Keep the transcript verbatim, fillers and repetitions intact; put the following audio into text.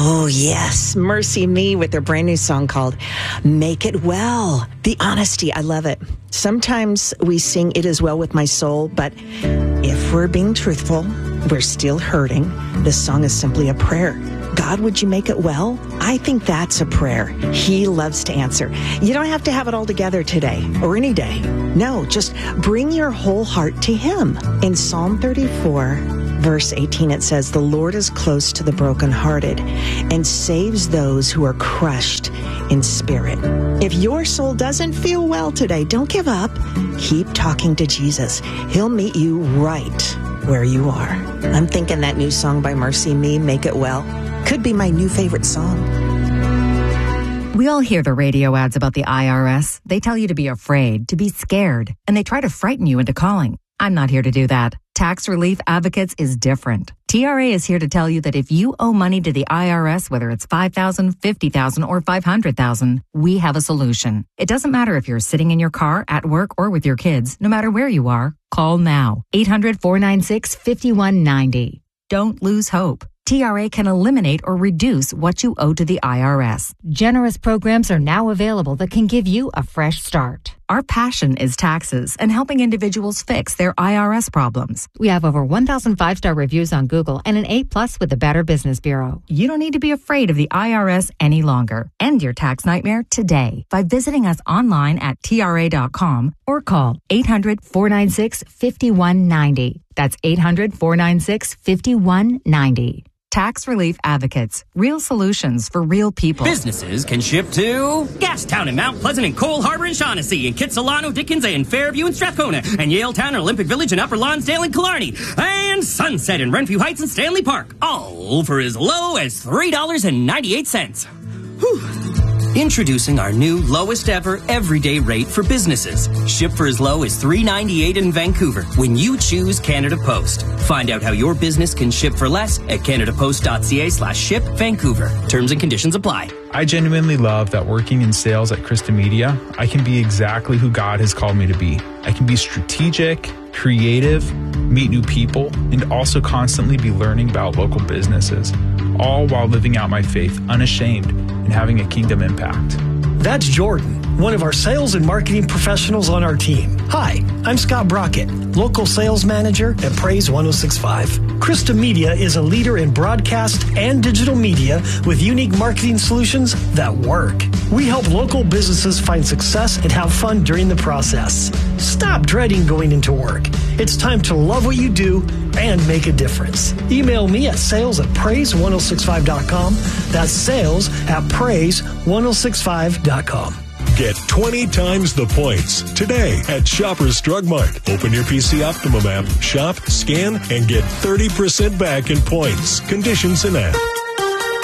Oh, yes. Mercy Me with their brand new song called Make It Well. The honesty, I love it. Sometimes we sing It Is Well With My Soul, but if we're being truthful, we're still hurting. This song is simply a prayer. God, would you make it well? I think that's a prayer He loves to answer. You don't have to have it all together today or any day. No, just bring your whole heart to Him. In Psalm thirty-four, verse eighteen, it says, "The Lord is close to the brokenhearted and saves those who are crushed in spirit." If your soul doesn't feel well today, don't give up. Keep talking to Jesus. He'll meet you right where you are. I'm thinking that new song by Mercy Me, Make It Well, could be my new favorite song. We all hear the radio ads about the I R S. They tell you to be afraid, to be scared, and they try to frighten you into calling. I'm not here to do that. Tax Relief Advocates is different. T R A is here to tell you that if you owe money to the I R S, whether it's five thousand dollars, fifty thousand dollars, or five hundred thousand dollars, we have a solution. It doesn't matter if you're sitting in your car, at work, or with your kids. No matter where you are, call now. eight hundred, four nine six, five one nine zero. Don't lose hope. T R A can eliminate or reduce what you owe to the I R S. Generous programs are now available that can give you a fresh start. Our passion is taxes and helping individuals fix their I R S problems. We have over one thousand five-star reviews on Google and an A plus with the Better Business Bureau. You don't need to be afraid of the I R S any longer. End your tax nightmare today by visiting us online at T R A dot com or call eight hundred, four nine six, five one nine zero. That's eight hundred, four nine six, five one nine zero. Tax Relief Advocates. Real solutions for real people. Businesses can ship to Gastown and Mount Pleasant and Cole Harbor and Shaughnessy and Kitsilano, Dickens and Fairview and Strathcona and Yaletown and Olympic Village and Upper Lonsdale and Killarney and Sunset and Renfrew Heights and Stanley Park. All for as low as three dollars and ninety-eight cents. Whew. Introducing our new lowest ever everyday rate for businesses. Ship for as low as three dollars and ninety-eight cents in Vancouver when you choose Canada Post. Find out how your business can ship for less at canadapost.ca slash ship Vancouver. Terms and conditions apply. I genuinely love that working in sales at Krista Media, I can be exactly who God has called me to be. I can be strategic, creative, meet new people, and also constantly be learning about local businesses, all while living out my faith unashamed and having a kingdom impact. That's Jordan, one of our sales and marketing professionals on our team. Hi, I'm Scott Brockett, local sales manager at Praise one oh six point five. Krista Media is a leader in broadcast and digital media with unique marketing solutions that work. We help local businesses find success and have fun during the process. Stop dreading going into work. It's time to love what you do and make a difference. Email me at sales at praise one oh six five dot com. That's sales at praise one oh six five dot com. Get twenty times the points today at Shoppers Drug Mart. Open your P C Optimum app, shop, scan, and get thirty percent back in points. Conditions in app.